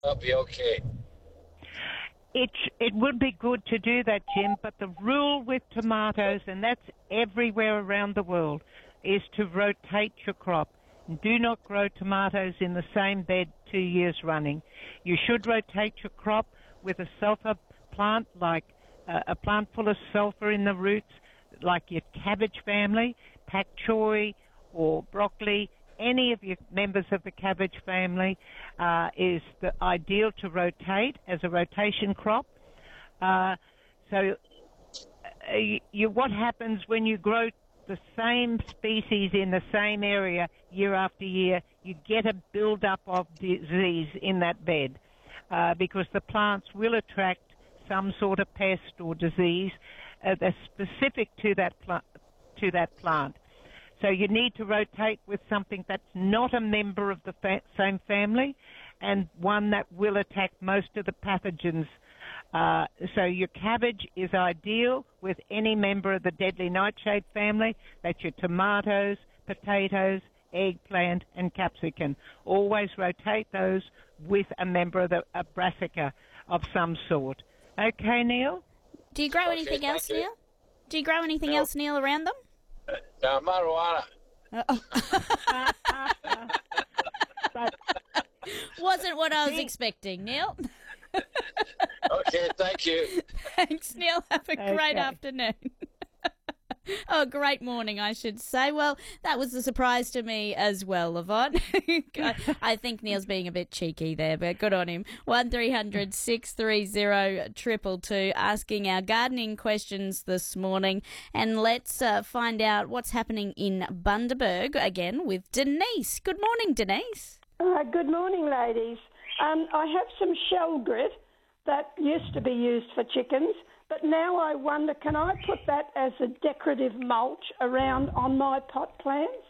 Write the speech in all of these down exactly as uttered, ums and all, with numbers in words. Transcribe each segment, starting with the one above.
I'll be okay. It it would be good to do that, Jim, but the rule with tomatoes, and that's everywhere around the world, is to rotate your crop. Do not grow tomatoes in the same bed two years running. You should rotate your crop with a sulfur plant, like uh, a plant full of sulfur in the roots, like your cabbage family, pak choi or broccoli. Any of your members of the cabbage family uh, is the ideal to rotate as a rotation crop. Uh, so uh, you, what happens when you grow the same species in the same area year after year, you get a build-up of disease in that bed uh, because the plants will attract some sort of pest or disease uh, that's specific to that, pl- to that plant. So you need to rotate with something that's not a member of the fa- same family and one that will attack most of the pathogens. Uh, so your cabbage is ideal with any member of the deadly nightshade family. That's your tomatoes, potatoes, eggplant, and capsicum. Always rotate those with a member of the a brassica of some sort. Okay, Neil? Do you grow Okay, anything else, you. Neil? Do you grow anything No. else, Neil, around them? Uh, marijuana. But Wasn't what I was expecting, Neil. Okay, thank you. Thanks, Neil. Have a great Okay. afternoon. Oh, great morning, I should say. Well, that was a surprise to me as well, Yvonne. I I think Neil's being a bit cheeky there, but good on him. one three hundred six three zero two two two, asking our gardening questions this morning. And let's uh, find out what's happening in Bundaberg again with Denise. Good morning, Denise. Uh, good morning, ladies. Um, I have some shell grit that used to be used for chickens, but now I wonder, can I put that as a decorative mulch around on my pot plants?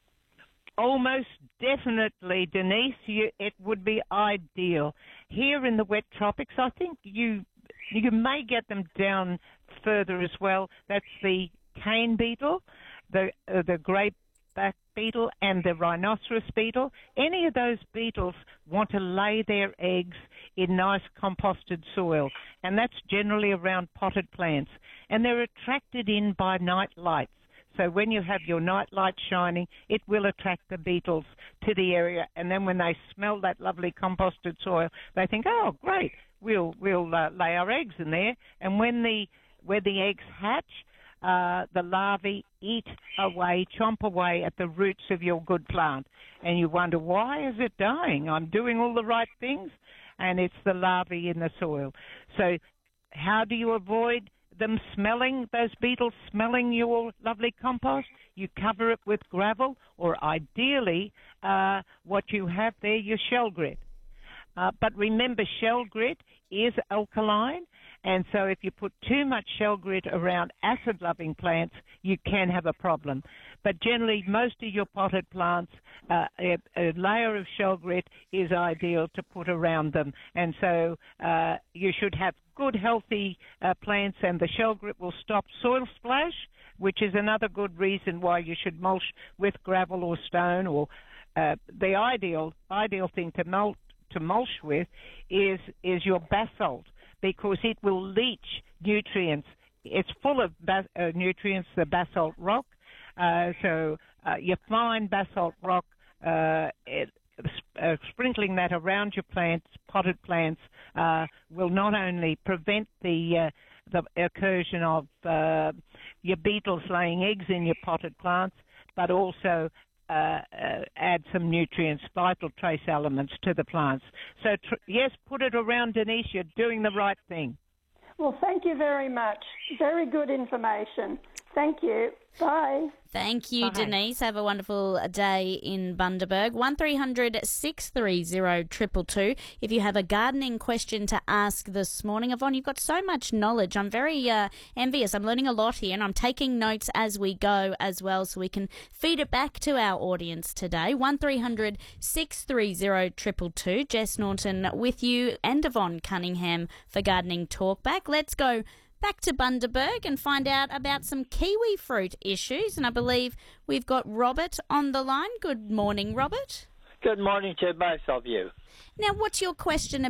almost definitely, Denise, you, it would be ideal. Here in the wet tropics, I think you you may get them down further as well. That's the cane beetle, the uh, the grape back beetle, and the rhinoceros beetle. Any of those beetles want to lay their eggs in nice composted soil, and that's generally around potted plants. And they're attracted in by night lights. So when you have your night light shining, it will attract the beetles to the area. And then when they smell that lovely composted soil, they think, oh, great, we'll we'll uh, lay our eggs in there. And when the when the eggs hatch, uh, the larvae eat away, chomp away at the roots of your good plant. And you wonder, why is it dying? I'm doing all the right things, and it's the larvae in the soil. So how do you avoid them smelling, those beetles smelling your lovely compost? You cover it with gravel, or ideally, uh, what you have there, your shell grit. Uh, but remember, shell grit is alkaline, and so if you put too much shell grit around acid-loving plants, you can have a problem. But generally, most of your potted plants, uh, a, a layer of shell grit is ideal to put around them. And so uh, you should have good, healthy uh, plants, and the shell grit will stop soil splash, which is another good reason why you should mulch with gravel or stone. Or uh, the ideal ideal thing to mulch to mulch with is is your basalt, because it will leach nutrients. It's full of bas- uh, nutrients, the basalt rock. Uh, so uh, your fine basalt rock, uh, it, uh, sprinkling that around your plants, potted plants, uh, will not only prevent the uh, the incursion of uh, your beetles laying eggs in your potted plants, but also Uh, uh, add some nutrients, vital trace elements to the plants. So, tr- yes, put it around, Denise. You're doing the right thing. Well, thank you very much. Very good information. Thank you. Bye. Thank you, Bye. Denise. Have a wonderful day in Bundaberg. one three hundred six three zero two two two. If you have a gardening question to ask this morning, Yvonne, you've got so much knowledge. I'm very uh, envious. I'm learning a lot here, and I'm taking notes as we go as well, so we can feed it back to our audience today. one three hundred six three zero two two two. Jess Norton with you, and Yvonne Cunningham for Gardening Talkback. Let's go back to Bundaberg and find out about some kiwi fruit issues. And I believe we've got Robert on the line. Good morning, Robert. Good morning to both of you. Now, what's your question